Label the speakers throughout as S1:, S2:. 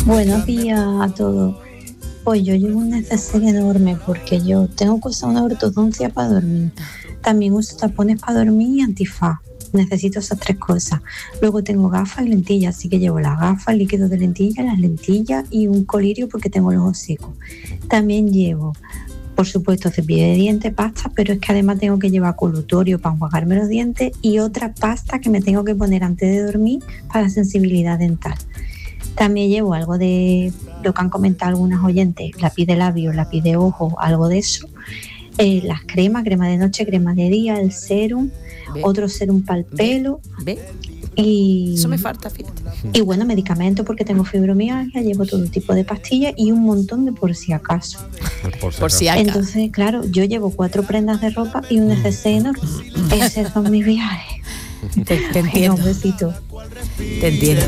S1: Buenos días a todos. Pues yo llevo un neceser enorme porque yo tengo que usar una ortodoncia para dormir. También uso tapones para dormir y antifaz. Necesito esas 3 cosas. Luego tengo gafas y lentillas, así que llevo las gafas, líquido de lentillas, las lentillas y un colirio porque tengo los ojos secos. También llevo, por supuesto, cepillo de dientes, pasta, pero es que además tengo que llevar colutorio para enjuagarme los dientes y otra pasta que me tengo que poner antes de dormir para sensibilidad dental. También llevo algo de lo que han comentado algunas oyentes, lápiz de labios, lápiz de ojos, algo de eso. Las cremas, crema de noche, crema de día, el serum, otro serum para el pelo. Y
S2: eso me falta, fíjate.
S1: Y bueno, medicamentos porque tengo fibromialgia, llevo todo tipo de pastillas y un montón de por si acaso.
S2: Por si acaso.
S1: Entonces, claro, yo llevo 4 prendas de ropa y un neceser enorme. Esos son mis viajes.
S2: Te entiendo.
S1: Un besito.
S2: Te entiendo.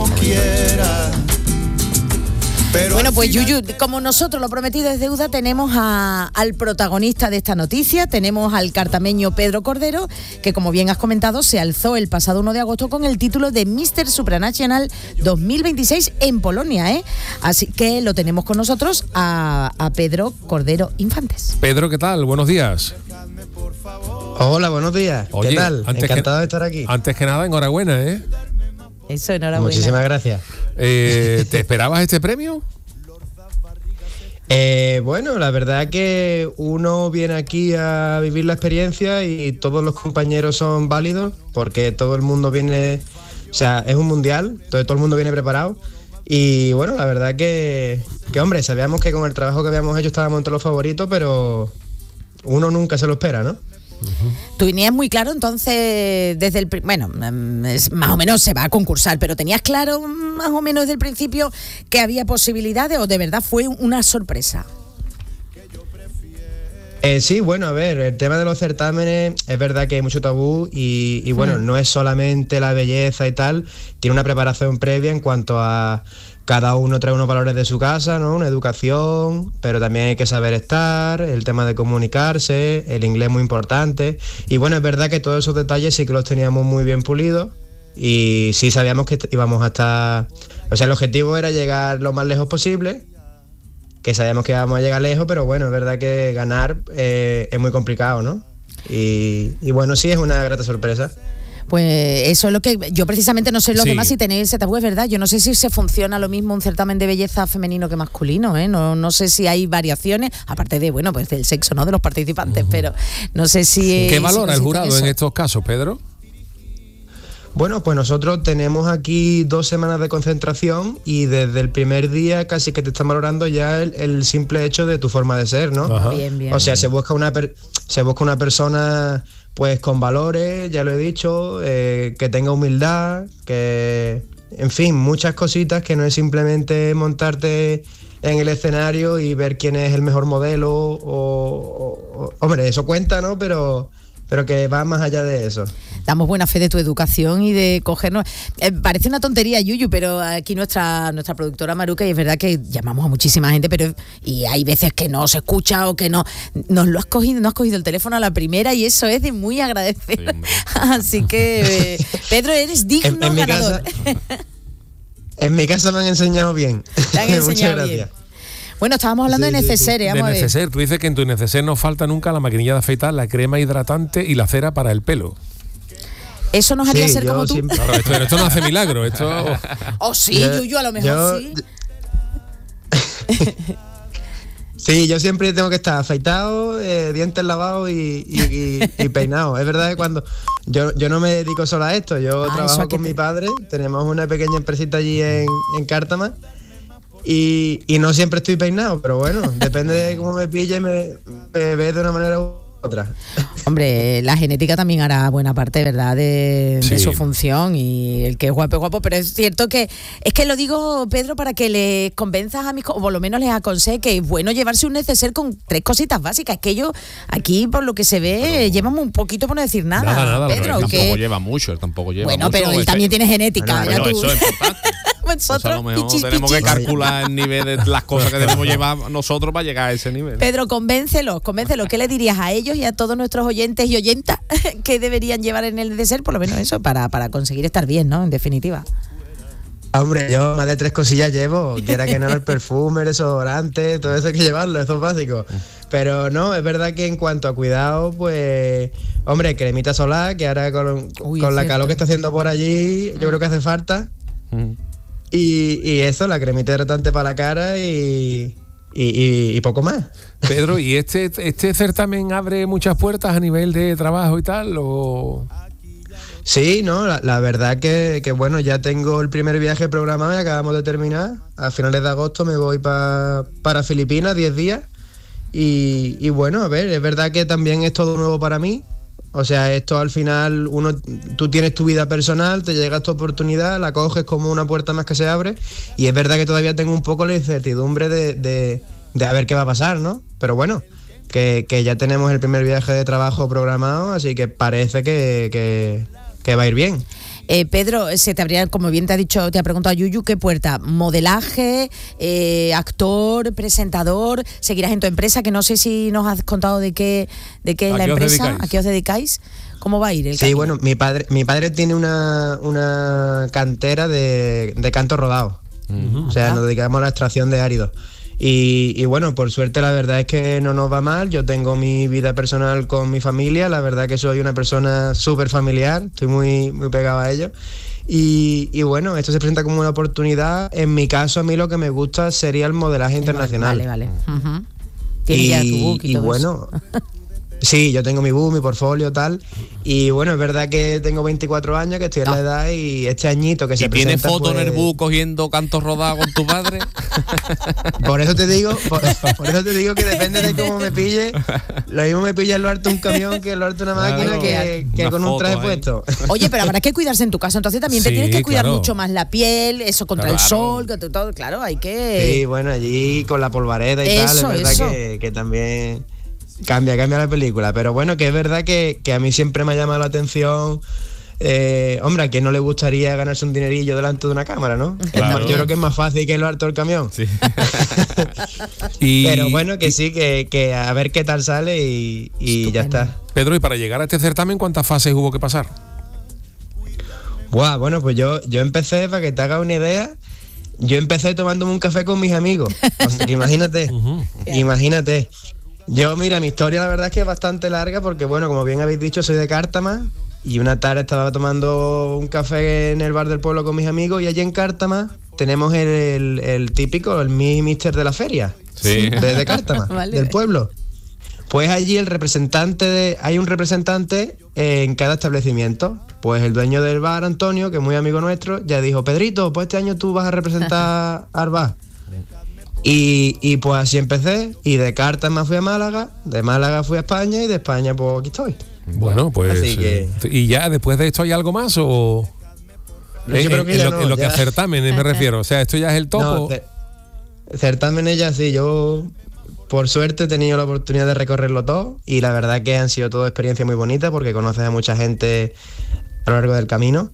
S2: Bueno, pues Yuyu, como nosotros lo prometido es deuda, tenemos al protagonista de esta noticia, tenemos al cartameño Pedro Cordero, que como bien has comentado, se alzó el pasado 1 de agosto con el título de Mr. Supranational 2026 en Polonia, ¿eh? Así que lo tenemos con nosotros a Pedro Cordero Infantes.
S3: Pedro, ¿qué tal? Buenos días.
S4: Hola, buenos días.
S3: Oye,
S4: ¿qué tal? Encantado de estar aquí.
S3: Antes que nada, enhorabuena, ¿eh?
S2: Eso, enhorabuena.
S4: Muchísimas gracias.
S3: ¿Te esperabas este premio?
S4: Bueno, la verdad que uno viene aquí a vivir la experiencia y todos los compañeros son válidos porque todo el mundo viene, o sea, es un mundial, todo el mundo viene preparado y bueno, la verdad que hombre, sabíamos que con el trabajo que habíamos hecho estábamos entre los favoritos, pero uno nunca se lo espera, ¿no?
S2: Tú tenías muy claro, entonces, desde el... Bueno, más o menos se va a concursar, pero ¿tenías claro más o menos desde el principio que había posibilidades o de verdad fue una sorpresa?
S4: Sí, bueno, a ver, el tema de los certámenes es verdad que hay mucho tabú y bueno, no es solamente la belleza y tal, tiene una preparación previa en cuanto a cada uno trae unos valores de su casa, ¿no? Una educación, pero también hay que saber estar, el tema de comunicarse, el inglés muy importante y bueno, es verdad que todos esos detalles sí que los teníamos muy bien pulidos y sí sabíamos que íbamos a estar, o sea, el objetivo era llegar lo más lejos posible, que sabíamos que íbamos a llegar lejos, pero bueno, es verdad que ganar es muy complicado, ¿no? Y bueno, sí, es una grata sorpresa.
S2: Pues eso es lo que yo precisamente no sé los demás si tenéis ese tabú, es verdad. Yo no sé si se funciona lo mismo un certamen de belleza femenino que masculino, ¿eh? No sé si hay variaciones, aparte de, bueno, pues del sexo, ¿no? De los participantes, pero no sé si...
S3: ¿Qué valora el jurado en estos casos, Pedro?
S4: Bueno, pues nosotros tenemos aquí 2 semanas de concentración y desde el primer día casi que te están valorando ya el simple hecho de tu forma de ser, ¿no?
S2: Bien,
S4: o sea, se busca una persona pues con valores, ya lo he dicho, que tenga humildad, que, en fin, muchas cositas que no es simplemente montarte en el escenario y ver quién es el mejor modelo hombre, eso cuenta, ¿no? Pero que va más allá de eso.
S2: Damos buena fe de tu educación y de cogernos... parece una tontería, Yuyu, pero aquí nuestra productora Maruca, y es verdad que llamamos a muchísima gente, pero y hay veces que no se escucha o que no has cogido el teléfono a la primera y eso es de muy agradecer. Sí, así que, Pedro, eres digno ganador.
S4: En mi casa me han enseñado bien.
S2: Te han enseñado
S4: Muchas gracias.
S2: bien. Bueno, estábamos hablando de neceseres.
S3: De neceser, tú dices que en tu neceser no falta nunca la maquinilla de afeitar, la crema hidratante y la cera para el pelo.
S2: ¿Eso nos haría ser como tú?
S4: Siempre...
S3: Claro, esto no hace milagro, esto...
S2: sí, Yuyu, a lo mejor sí.
S4: Sí, yo siempre tengo que estar afeitado, dientes lavados y peinado. Es verdad que cuando... Yo no me dedico solo a esto, yo trabajo con mi padre, tenemos una pequeña empresita allí en Cártama. Y no siempre estoy peinado, pero bueno, depende de cómo me pille, me ve de una manera u otra.
S2: Hombre, la genética también hará buena parte, ¿verdad?, de su función, y el que es guapo, pero es cierto que, es que lo digo, Pedro, para que les convenzas a mis, o por lo menos les aconseje que es bueno llevarse un neceser con 3 cositas básicas, que ellos aquí, por lo que se ve, llevan un poquito por no decir nada.
S3: Nada,
S2: Pedro,
S5: él tampoco lleva mucho,
S2: Bueno, pero él también tiene genética.
S5: Bueno, eso es importante. Nosotros a lo mejor tenemos que calcular el nivel de las cosas que debemos llevar nosotros para llegar a ese nivel.
S2: Pedro, convéncelos. ¿Qué le dirías a ellos y a todos nuestros oyentes y oyentas que deberían llevar en el neceser? Por lo menos eso, para conseguir estar bien, ¿no? En definitiva.
S4: Hombre, yo más de 3 cosillas llevo, quiera que no, el perfume, el desodorante, todo eso hay que llevarlo, eso es básico. Pero no, es verdad que en cuanto a cuidado, pues, hombre, cremita solar, que ahora con la calor que está haciendo por allí, yo creo que hace falta. Y eso, la cremita hidratante para la cara y poco más.
S3: Pedro, ¿y este certamen abre muchas puertas a nivel de trabajo y tal? ¿O?
S4: Sí, no, la verdad que bueno, ya tengo el primer viaje programado y acabamos de terminar. A finales de agosto me voy para Filipinas, 10 días. Y bueno, a ver, es verdad que también es todo nuevo para mí. O sea, esto al final, tú tienes tu vida personal, te llega tu oportunidad, la coges como una puerta más que se abre. Y es verdad que todavía tengo un poco la incertidumbre de a ver qué va a pasar, ¿no? Pero bueno, que ya tenemos el primer viaje de trabajo programado, así que parece que va a ir bien.
S2: Pedro, se te habría, como bien te ha preguntado Yuyu, ¿qué puerta? ¿Modelaje, actor, presentador? ¿Seguirás en tu empresa? Que no sé si nos has contado de qué es la empresa. ¿A qué os dedicáis? ¿Cómo va a ir el camino?
S4: Sí, bueno, mi padre tiene una cantera de canto rodado. O sea, nos dedicamos a la extracción de áridos. Y bueno, por suerte la verdad es que no nos va mal. Yo tengo mi vida personal con mi familia, la verdad que soy una persona súper familiar, estoy muy, muy pegado a ello. Y bueno, esto se presenta como una oportunidad. En mi caso, a mí lo que me gusta sería el modelaje internacional.
S2: Vale. Tienes ya tu book y todo
S4: bueno, sí, yo tengo mi book, mi portfolio, tal. Y bueno, es verdad que tengo 24 años, que estoy en la edad, y este añito que se presenta...
S5: ¿Y tienes fotos en el book cogiendo cantos rodados con tu padre?
S4: Por eso te digo que depende de cómo me pille. Lo mismo me pilla en lo alto un camión que en lo alto una máquina, que con un traje puesto.
S2: Oye, pero habrá que cuidarse en tu caso, entonces también te tienes que cuidar mucho más la piel, eso contra el sol, todo, claro, hay que...
S4: Sí, bueno, allí con la polvareda y tal, es verdad que también... Cambia la película, pero bueno, que es verdad que a mí siempre me ha llamado la atención. Hombre, ¿a quién no le gustaría ganarse un dinerillo delante de una cámara, no?
S5: Claro.
S4: Yo creo que es más fácil que en lo alto del camión.
S5: Sí.
S4: Pero bueno, que sí, que a ver qué tal sale y ya está.
S3: Pedro, y para llegar a este certamen, ¿cuántas fases hubo que pasar?
S4: Bueno, pues yo empecé, para que te hagas una idea, yo empecé tomándome un café con mis amigos. O sea, que imagínate. Yo, mira, mi historia la verdad es que es bastante larga porque, bueno, como bien habéis dicho, soy de Cártama y una tarde estaba tomando un café en el bar del pueblo con mis amigos y allí en Cártama tenemos el típico, el mister de la feria,
S5: sí,
S4: de Cártama, vale, del pueblo. Pues allí hay un representante en cada establecimiento. Pues el dueño del bar, Antonio, que es muy amigo nuestro, ya dijo: Pedrito, pues este año tú vas a representar al bar. Y pues así empecé, y de Cártama fui a Málaga, de Málaga fui a España, y de España pues aquí estoy.
S3: Bueno, pues así que... ¿Y ya después de esto hay algo más o...? Yo creo que en lo que a certámenes me refiero, o sea, ¿esto ya es el topo?
S4: No, certámenes ya sí, yo por suerte he tenido la oportunidad de recorrerlo todo, y la verdad que han sido todas experiencias muy bonitas porque conoces a mucha gente a lo largo del camino.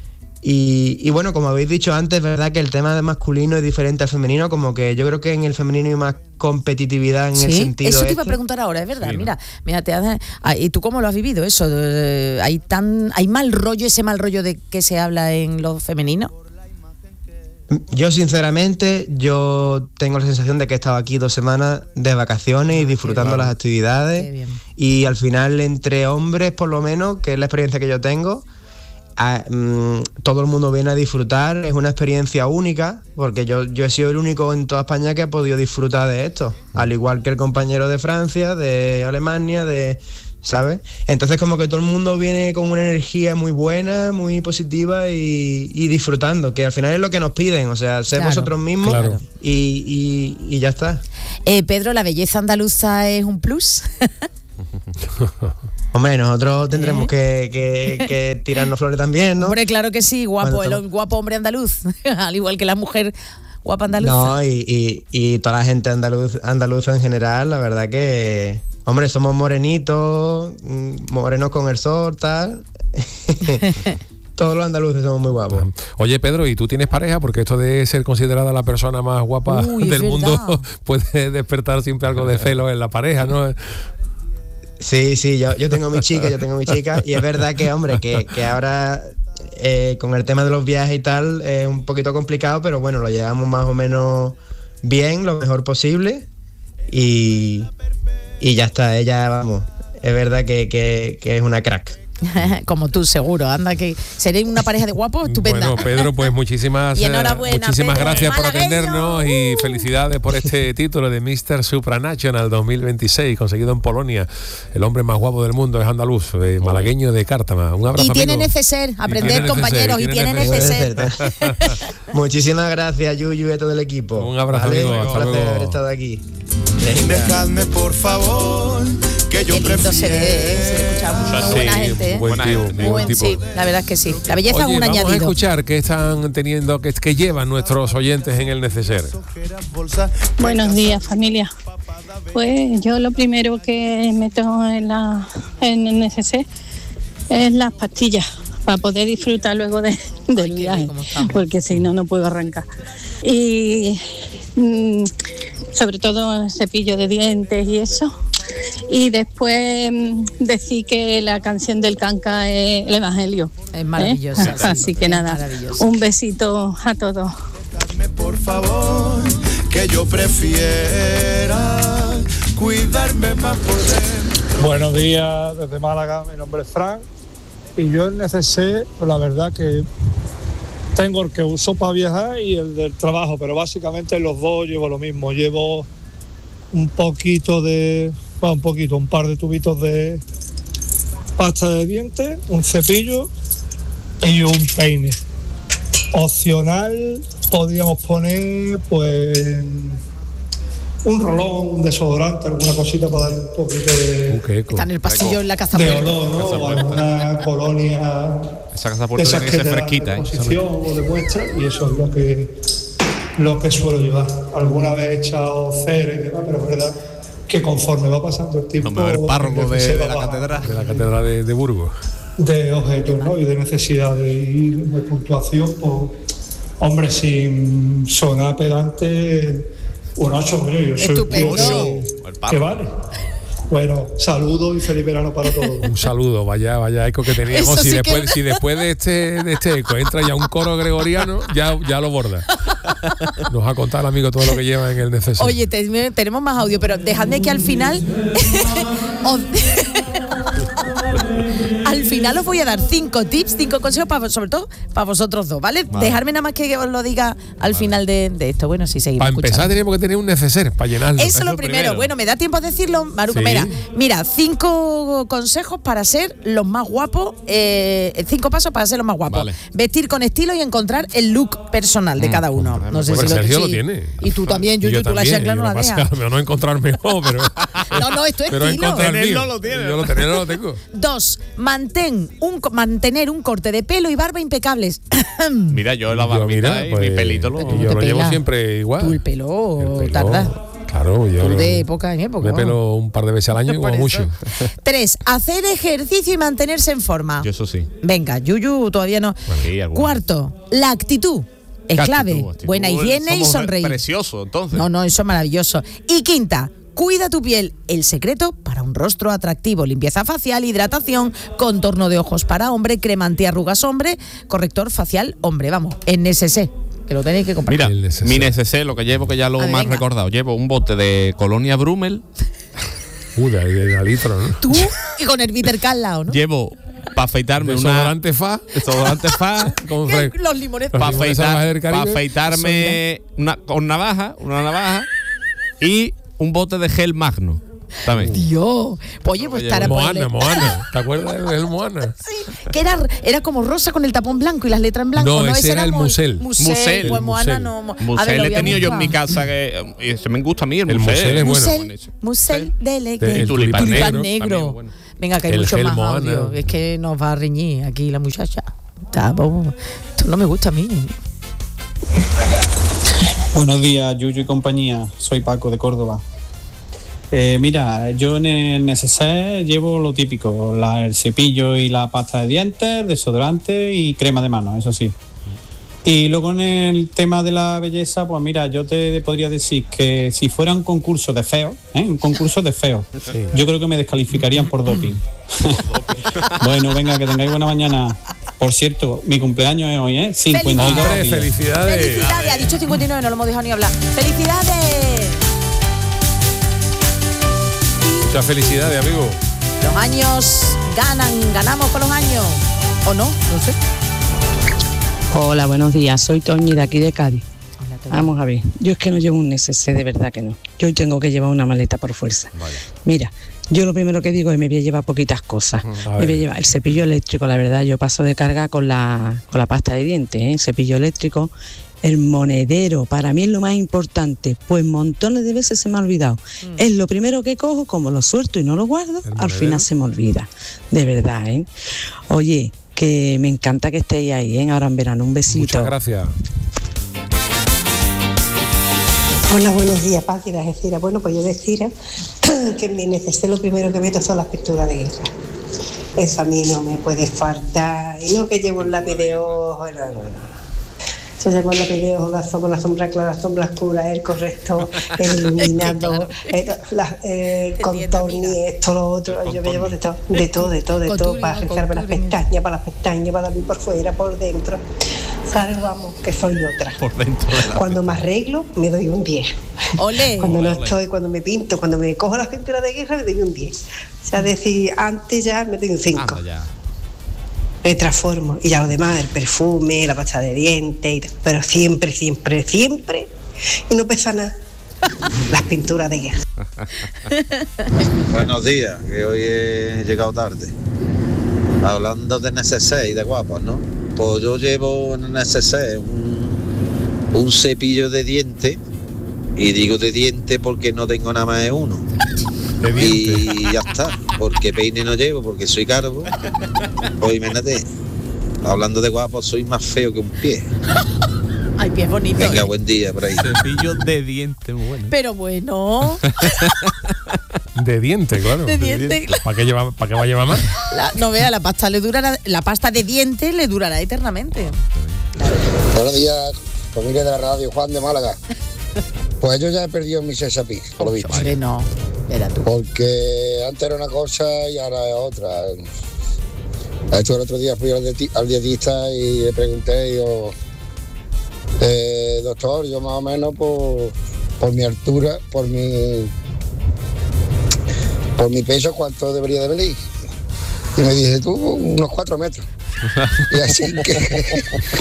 S4: Y bueno, como habéis dicho antes, es verdad que el tema de masculino es diferente al femenino, como que yo creo que en el femenino hay más competitividad en el sentido.
S2: Eso te iba a preguntar ahora, es verdad. Sí, mira, ¿y tú cómo lo has vivido eso? ¿Hay mal rollo, ese mal rollo de que se habla en lo femenino?
S4: Yo sinceramente, yo tengo la sensación de que he estado aquí 2 semanas de vacaciones y disfrutando las actividades, y al final entre hombres, por lo menos, que es la experiencia que yo tengo, todo el mundo viene a disfrutar. Es una experiencia única porque yo he sido el único en toda España que ha podido disfrutar de esto, al igual que el compañero de Francia, de Alemania, ¿sabes? Entonces como que todo el mundo viene con una energía muy buena, muy positiva y disfrutando, que al final es lo que nos piden, o sea, ser vosotros mismos, y ya está.
S2: Pedro, ¿la belleza andaluza es un plus?
S4: Hombre, nosotros tendremos que tirarnos flores también, ¿no?
S2: Hombre, claro que sí, guapo, el guapo hombre andaluz, al igual que la mujer guapa andaluza.
S4: No, y toda la gente andaluza en general, la verdad que, hombre, somos morenitos, morenos con el sol, tal. Todos los andaluces somos muy guapos.
S3: Oye, Pedro, ¿y tú tienes pareja? Porque esto de ser considerada la persona más guapa del mundo puede despertar siempre algo de celo en la pareja, ¿no?
S4: Sí, yo tengo mi chica, y es verdad que, hombre, que ahora con el tema de los viajes y tal es un poquito complicado, pero bueno, lo llevamos más o menos bien, lo mejor posible y ya está, ella, vamos, es verdad que es una crack.
S2: Como tú, seguro. Anda, que seréis una pareja de guapos estupenda.
S3: Bueno, Pedro, pues muchísimas
S2: Pedro,
S3: gracias por
S2: malagueño.
S3: atendernos y felicidades por este título de Mr. Supranational 2026, conseguido en Polonia. El hombre más guapo del mundo es andaluz, malagueño de Cártama. Un abrazo,
S2: y tiene
S3: amigo.
S2: neceser, aprender, compañeros, y tiene neceser.
S4: Muchísimas gracias, Yuyu, y a todo el equipo.
S3: Un abrazo,
S4: ¿vale?
S3: amigo.
S4: Un
S3: Hasta
S4: placer
S3: luego.
S4: haber estado aquí.
S6: Dejadme, por favor, que yo
S2: Qué lindo se
S6: prefiero.
S2: ve, se escucha muy buena gente.
S3: Buen tío,
S2: Muy
S3: buen tipo.
S2: sí, la verdad es que sí. La belleza
S3: Oye,
S2: es un
S3: vamos a
S2: añadido.
S3: escuchar qué están teniendo, que llevan nuestros oyentes en el neceser.
S7: Buenos días, familia. Pues yo lo primero que meto en el neceser es las pastillas para poder disfrutar luego del viaje, porque si no, no puedo arrancar. Y sobre todo el cepillo de dientes y eso. Y después decir que la canción del Canca es el Evangelio.
S2: Es maravillosa. Sí,
S7: así que nada, un besito a todos.
S6: Por favor, que yo prefiera cuidarme más por dentro.
S8: Buenos días desde Málaga, mi nombre es Frank y yo el neceser, pues la verdad que tengo el que uso para viajar y el del trabajo, pero básicamente los dos llevo lo mismo. Llevo un par de tubitos de pasta de dientes, un cepillo y un peine. Opcional podríamos poner pues un rolón, un desodorante, alguna cosita para dar un poquito de...
S2: Está en el pasillo en la casa
S8: de
S2: puerta.
S8: olor, ¿no? O alguna colonia
S5: Esa casa
S8: de
S5: puerta
S8: esas
S5: tiene que
S8: que
S5: ser
S8: te dan
S5: fresquita,
S8: de posición o de muestra, y eso es lo que suelo llevar. Alguna vez he echado cera y demás, pero es verdad que conforme va pasando el tiempo...
S5: el párroco de la
S8: baja
S5: catedral.
S3: De la catedral de Burgos.
S8: de objetos, ¿no? Y de necesidad de ir de puntuación, pues, hombre, sin sonar pedante, un 8, hombre, yo soy
S2: Estupendo.
S8: que vale. Bueno, saludos y feliz verano para todos.
S3: Un saludo, vaya eco que teníamos.
S2: Eso
S3: Si
S2: sí
S3: después de este eco entra ya un coro gregoriano, ya lo borda. Nos ha contado el amigo todo lo que lleva en el necesario.
S2: Oye, tenemos más audio, pero dejadme que al final al final os voy a dar 5 tips, 5 consejos, sobre todo para vosotros dos, ¿vale? Dejadme nada más que os lo diga al final de esto. Bueno, si seguimos
S3: Para empezar teníamos que tener un neceser para llenarlo.
S2: Eso es lo primero. Bueno, ¿me da tiempo a decirlo, Maruco?
S3: Sí.
S2: Mira, 5 consejos para ser los más guapos, 5 pasos para ser los más guapos.
S5: Vale.
S2: Vestir con estilo y encontrar el look personal de cada uno. No sé
S3: Bueno,
S2: si
S3: Sergio lo
S2: sí.
S3: tiene.
S2: Y tú también,
S3: Y
S2: Yuyu, tú la
S3: también,
S2: chancla no
S3: yo
S2: la
S3: lo que pasa
S2: dejas.
S3: es que no encontrarme mejor, pero
S2: No, esto es
S3: pero
S2: estilo.
S3: encontrar el
S5: Tenerlo
S3: mío.
S5: lo tiene.
S3: Yo lo tenerlo lo tengo.
S2: 2. Mantener un corte de pelo y barba impecables.
S5: Mira, yo la barbita y mi pelito lo...
S2: ¿Cómo
S3: yo
S2: te
S3: lo llevo
S2: pela?
S3: siempre igual.
S2: Tú el pelo tarda.
S3: Claro, yo
S2: Tú de época en época.
S3: me
S2: vamos.
S3: pelo un par de veces al año
S2: Por
S3: como
S2: eso.
S3: mucho.
S2: 3. Hacer ejercicio y mantenerse en forma.
S5: Yo eso sí.
S2: Venga, Yuyu todavía no.
S5: Sí, alguna.
S2: 4. La actitud. Es clave.
S5: Actitud.
S2: Buena higiene y
S5: Somos
S2: sonreír.
S5: Precioso, entonces.
S2: No, eso es maravilloso. Y 5. Cuida tu piel. El secreto para un rostro atractivo. Limpieza facial, hidratación, contorno de ojos para hombre, crema antiarrugas hombre, corrector facial hombre. Vamos, en NSC, que lo tenéis que comprar.
S5: Mira,
S3: El neceser.
S5: mi neceser, lo que llevo, que ya lo
S2: A ver,
S5: más
S2: venga.
S5: recordado, llevo un bote de colonia Brummel,
S3: De litro, ¿no?
S2: Tú y con el bitter al lado, ¿no?
S5: llevo para afeitarme
S3: Desodorante fa.
S5: desodorante fa,
S3: Con
S2: Que
S3: fresco.
S2: los limones.
S3: Los
S5: para
S3: limones salvajes del Caribe.
S5: afeitarme con navaja, una navaja y un bote de gel Magno. También.
S2: Dios. Oye, pues estará
S3: Moana. ¿Te acuerdas del Moana?
S2: Sí, que era como rosa con el tapón blanco y las letras en blanco.
S3: No, ese era el Musel.
S2: Musel, pues
S3: El
S2: Moana
S3: Musel.
S2: no. A ver,
S5: Musel
S2: lo
S5: he
S2: voy a
S5: tenido yo en mi
S2: buscar.
S5: casa, que se me gusta a mí el
S3: El Musel es bueno.
S2: Musel de
S3: El
S2: Leque.
S3: tulipán
S5: negro.
S2: negro.
S5: También, bueno.
S2: Venga, que hay
S3: El
S2: mucho
S3: gel
S2: más
S3: Moana.
S2: audio. Es que nos va a reñir aquí la muchacha. Esto no me gusta a mí.
S9: Buenos días, Yuyu y compañía. Soy Paco de Córdoba. Mira, yo en el neceser llevo lo típico, el cepillo y la pasta de dientes, desodorante y crema de manos, eso sí. Y luego en el tema de la belleza, pues mira, yo te podría decir que si fuera un concurso de feos, un concurso de feos, yo creo que me descalificarían por doping. Bueno, venga, que tengáis buena mañana. Por cierto, mi cumpleaños es hoy, 59 días.
S3: Felicidades.
S2: Felicidades, ha dicho 59, no lo hemos dejado ni hablar. ¡Felicidades!
S3: Muchas felicidades, amigo.
S2: Los años ganamos con los años. ¿O no? No sé.
S10: Hola, buenos días. Soy Toñi de aquí de Cádiz. Vamos a ver, yo es que no llevo un neceser, de verdad que no. Yo tengo que llevar una maleta por fuerza. Vale. Mira, yo lo primero que digo es me voy a llevar poquitas cosas. Me voy a llevar el cepillo eléctrico, la verdad, yo paso de carga con la pasta de dientes, el cepillo eléctrico, el monedero, para mí es lo más importante, pues montones de veces se me ha olvidado. Es lo primero que cojo, como lo suelto y no lo guardo, al final se me olvida, de verdad, Oye, que me encanta que estéis ahí, ahora en verano, un besito.
S3: Muchas gracias.
S11: Hola, buenos días, Paz y la Algeciras. Bueno, pues yo decir que en mi neceser lo primero que meto son las pinturas de guerra. Eso a mí no me puede faltar. Y no que llevo un lápiz de ojo, no. Yo llevo un lápiz de ojo, la sombra clara, la sombra oscura, el correcto, el iluminado, el contorno, esto, lo otro. Yo me llevo de todo, para rizarme las pestañas, para darme por fuera, por dentro. ¿Sabes? Vamos, que soy otra.
S5: Por dentro de la
S11: cuando me arreglo, me doy un 10.
S2: ¡Olé!
S11: Cuando no estoy, cuando me pinto, cuando me cojo las pinturas de guerra, me doy un 10. O sea, decir, antes ya me doy un 5. Me transformo. Y ya lo demás, el perfume, la pasta de dientes, pero siempre, y no pesa nada, las pinturas de guerra.
S12: Buenos días, que hoy he llegado tarde. Hablando de neceser y de guapos, ¿no? Pues yo llevo en el neceser un cepillo de dientes, y digo de dientes porque no tengo nada más de uno. Y ya está, porque peine no llevo, porque soy calvo. Pues imagínate, hablando de guapos, soy más feo que un pie.
S2: Ay, pie bonito.
S12: Venga, buen día por ahí.
S5: Cepillo de dientes, muy bueno.
S2: Pero bueno.
S3: De diente, claro.
S2: De diente.
S3: ¿Para qué va a llevar más?
S2: No vea, la pasta de dientes le durará eternamente.
S13: Buenos días, familia de la radio, Juan de Málaga. Pues yo ya he perdido mi sesapí, por lo visto.
S2: Vale, no, era tú.
S13: Porque antes era una cosa y ahora es otra. De hecho, el otro día fui al dietista y le pregunté, digo, doctor, yo más o menos por mi altura, por mi peso, ¿cuánto debería de venir? Y me dice, tú, unos 4 metros. Y así que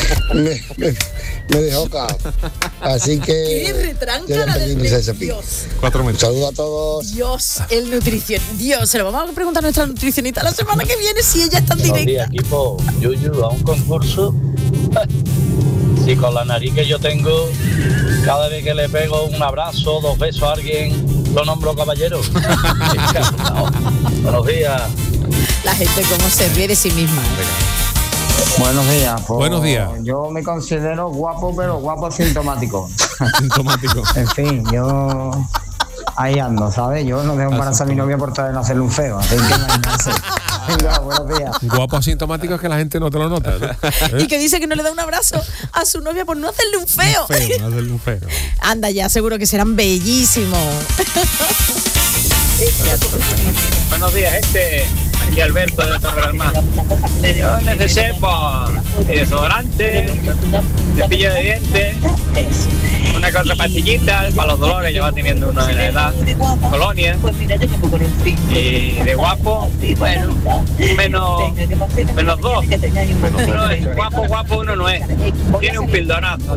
S13: me dejó cao. Así que
S2: ¡qué retranca del Dios!
S3: 4 metros.
S13: Saludos a todos.
S2: Dios, el nutrición. Dios, se lo vamos a preguntar a nuestra nutricionista la semana que viene si ella está en directo.
S14: Buenos días, equipo. Yuyu, a un concurso. Si con la nariz que yo tengo, cada vez que le pego un abrazo, 2 besos a alguien, lo nombro caballero. Buenos días.
S2: La gente como se ríe de sí misma.
S15: Buenos días. Pues,
S3: buenos días.
S15: Yo me considero guapo, pero guapo sintomático.
S3: Sintomático.
S15: En fin, yo ahí ando, ¿sabes? Yo no dejo embarazar a mi novia por tratar de no hacerle un feo. Así que imagínense. Venga, buenos días.
S3: Guapo asintomático es que la gente no te lo nota, ¿no?
S2: Y que dice que no le da un abrazo a su novia por no hacerle un feo.
S3: No hacerle un feo.
S2: Anda ya, seguro que serán bellísimos.
S16: Buenos días, gente. Aquí Alberto de Torrealmar. Yo necesito desodorante, cepillo de dientes, una cosa pastillita para los dolores, ya va teniendo uno de la edad, colonia, y de guapo, bueno, menos 2. Uno es guapo, uno no es. Tiene un pildonazo.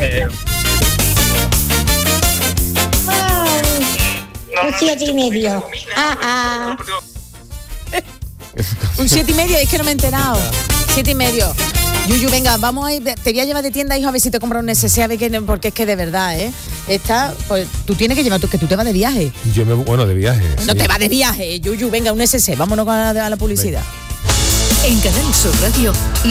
S11: Un 7,5.
S2: Un 7,5, es que no me he enterado. 7,5. Yuyu, venga, vamos a ir, te voy a llevar de tienda, hijo, a ver si te compras un neceser, a ver qué, porque es que de verdad, pues tú tienes que llevar, que tú te vas de viaje.
S3: Bueno, de viaje.
S2: No sí. Te vas de viaje, Yuyu, venga, un neceser, vámonos a la publicidad.
S17: Venga. En Canal Sur Radio.